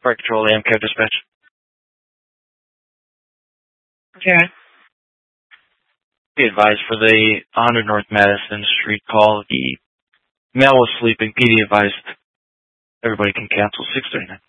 Freight Control, AMCAB Dispatch. Okay. Be advised for the 100 North Madison Street call, the male was sleeping. PD advised everybody can cancel 639.